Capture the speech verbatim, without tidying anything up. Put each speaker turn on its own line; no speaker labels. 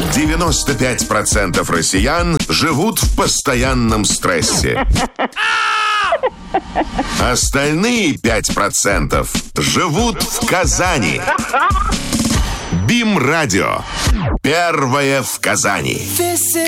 девяносто пять процентов россиян живут в постоянном стрессе. Остальные пять процентов живут в Казани. БИМ-радио. Первое в Казани.